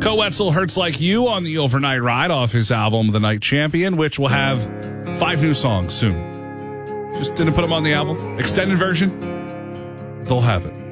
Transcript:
Koe Wetzel, Hurts Like You on the Overnight Ride off his album, The Night Champion, which will have 5 new songs soon. Just didn't put them on the album. Extended version, they'll have it.